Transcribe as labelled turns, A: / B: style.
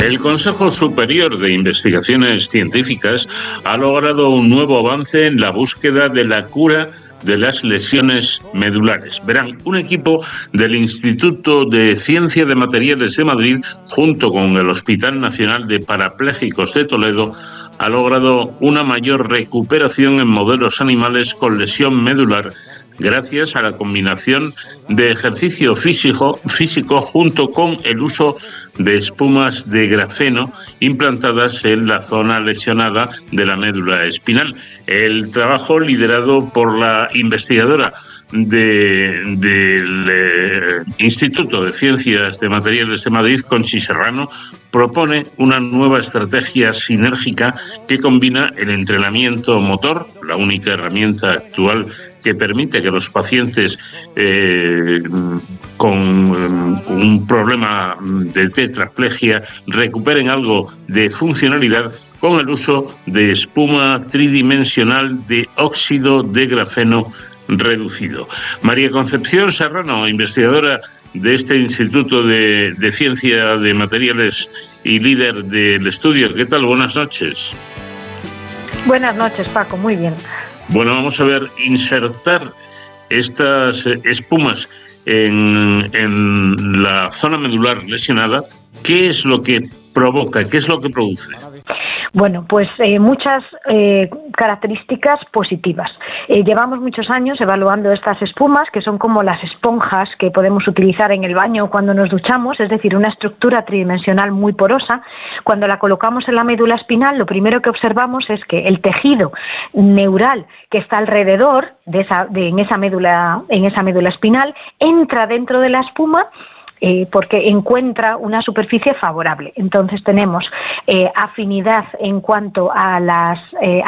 A: El Consejo Superior de Investigaciones Científicas ha logrado un nuevo avance en la búsqueda de la cura de las lesiones medulares. Verán, un equipo del Instituto de Ciencia de Materiales de Madrid, junto con el Hospital Nacional de Parapléjicos de Toledo, ha logrado una mayor recuperación en modelos animales con lesión medular gracias a la combinación de ejercicio físico junto con el uso de espumas de grafeno implantadas en la zona lesionada de la médula espinal. El trabajo, liderado por la investigadora del Instituto de Ciencias de Materiales de Madrid, Conchi Serrano, propone una nueva estrategia sinérgica que combina el entrenamiento motor, la única herramienta actual que permite que los pacientes con un problema de tetraplegia recuperen algo de funcionalidad, con el uso de espuma tridimensional de óxido de grafeno reducido. María Concepción Serrano, investigadora de este Instituto de Ciencia de Materiales y líder del estudio. ¿Qué tal? Buenas noches.
B: Buenas noches, Paco. Muy bien.
A: Bueno, vamos a ver, insertar estas espumas en la zona medular lesionada, ¿qué es lo que provoca? ¿Qué es lo que produce?
B: Bueno, pues muchas características positivas. Llevamos muchos años evaluando estas espumas, que son como las esponjas que podemos utilizar en el baño cuando nos duchamos, es decir, una estructura tridimensional muy porosa. Cuando la colocamos en la médula espinal, lo primero que observamos es que el tejido neural que está alrededor en esa médula espinal entra dentro de la espuma, porque encuentra una superficie favorable. Entonces tenemos afinidad en cuanto a